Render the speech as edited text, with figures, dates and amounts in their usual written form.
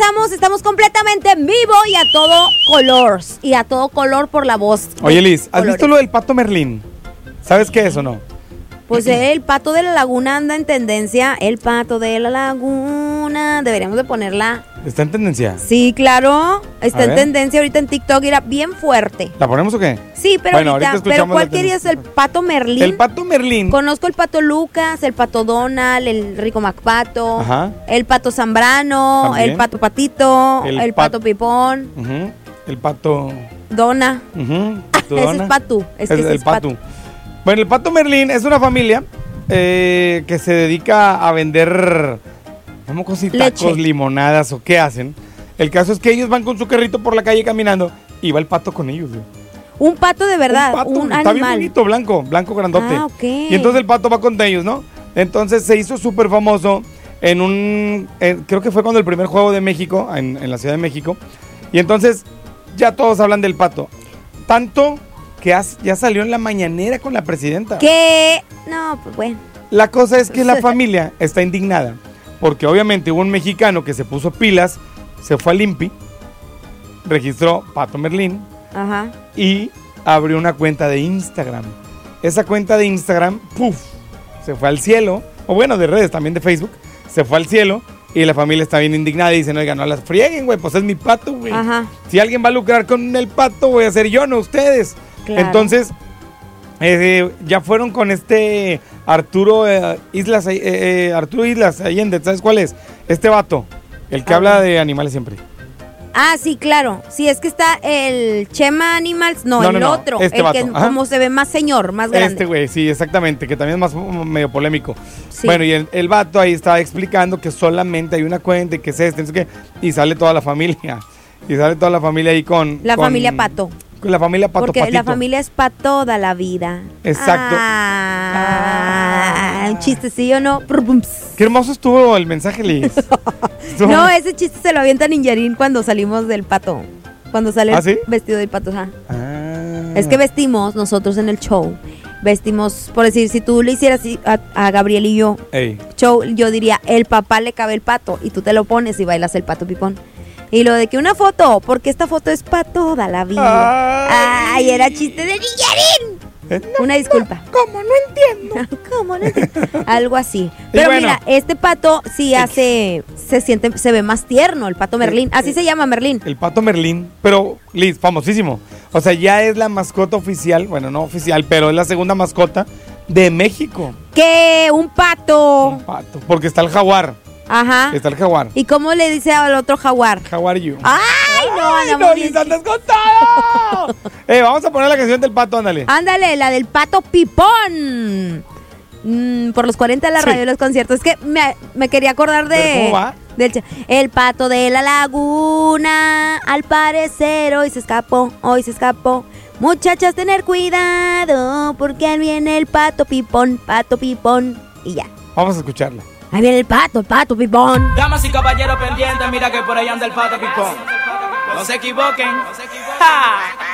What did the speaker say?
estamos completamente en vivo y a todo color. Y a todo color por la voz. Oye, Liz, ¿has visto lo del pato Merlín? ¿Sabes qué es o no? Pues el pato de la laguna anda en tendencia. El pato de la laguna. Deberíamos de ponerla. ¿Está en tendencia? Sí, claro. Está A en ver. tendencia ahorita en TikTok. Era bien fuerte. ¿La ponemos o qué? Sí, pero Bueno, ahorita ahorita. escuchamos Pero ¿cuál la querías? tendencia. El pato Merlín. El pato Merlín. Conozco el pato Lucas, el pato Donald, el Rico MacPato, Ajá. el pato Zambrano, También. el pato Patito, El el pato Pipón, Ujú. El pato. Dona. Ujú. Pato Ese Dona. es Patú. Es que Es ese el es Patú. pato. Bueno, el pato Merlín es una familia que se dedica a vender, ¿cómo cositas? Leche. Tacos, limonadas o qué hacen. El caso es que ellos van con su carrito por la calle caminando y va el pato con ellos, güey. Un pato de verdad, Un pato, un está bien animal. bonito, blanco grandote. Ah, ok. Y entonces el pato va con ellos, ¿no? Entonces se hizo súper famoso creo que fue cuando el primer juego de México, en la Ciudad de México. Y entonces ya todos hablan del pato. Tanto que ya salió en la mañanera con la presidenta. ¿Qué? No, pues bueno. La cosa es que la familia está indignada. Porque obviamente hubo un mexicano que se puso pilas, se fue al INPI, registró Pato Merlín Ajá. y abrió una cuenta de Instagram. Esa cuenta de Instagram, ¡puf!, se fue al cielo. O bueno, de redes, también de Facebook. Se fue al cielo y la familia está bien indignada y dicen, oiga, no las frieguen, güey, pues es mi pato, güey. Ajá. Si alguien va a lucrar con el pato, voy a ser yo, no ustedes. Claro. Entonces, ya fueron con Arturo Islas Allende, ¿sabes cuál es? Este vato, el que habla de animales siempre. Ah, sí, claro. Sí, es que está el Chema Animals, no, No, el no, no, otro, este el vato, que ajá. como se ve más señor, más grande. Este güey, sí, exactamente, que también es más medio polémico. Sí. Bueno, y el vato ahí estaba explicando que solamente hay una cuenta y que es no sé qué, y sale toda la familia. Y sale toda la familia ahí con... La familia Pato. Con la familia Pato, Porque Patito. la familia es para toda la vida. Exacto. Un chistecillo, ¿no? Qué hermoso estuvo el mensaje, Liz. Estuvo- No, ese chiste se lo avienta Ninjarín cuando salimos del pato. Cuando sale ¿Ah, sí? vestido del pato. Ajá. Ah. Es que vestimos nosotros en el show. Vestimos, por decir, si tú le hicieras a Gabriel y yo Ey. show, yo diría, el papá le cabe el pato. Y tú te lo pones y bailas el pato pipón. Y lo de que una foto, porque esta foto es para toda la vida. Ay, era chiste de Ninjarín. Una disculpa. ¿Cómo? No entiendo. ¿Cómo? No entiendo. Algo así. Pero bueno. mira, este pato sí se ve más tierno, el pato Merlín. Así se llama Merlín. El pato Merlín. Pero, Liz, famosísimo. O sea, ya es la mascota oficial. Bueno, no oficial, pero es la segunda mascota de México. ¿Qué? Un pato. Un pato. Porque está el jaguar. Ajá. Está el jaguar. ¿Y cómo le dice al otro jaguar? How are you? ¡Ay, no! ¡Ay, andamos no, bien. Liz, andas con todo! Vamos a poner la canción del pato, ándale. Ándale, la del pato pipón. Por los 40 de la Sí. radio de los conciertos. Es que me quería acordar de... ¿Pero cómo va? El pato de la laguna, al parecer hoy se escapó. Muchachas, tener cuidado, porque ahí viene el pato pipón, y ya. Vamos a escucharla. Ahí viene el pato pipón. Damas y caballeros pendientes, mira que por ahí anda el pato pipón. No se equivoquen. ¡Ja!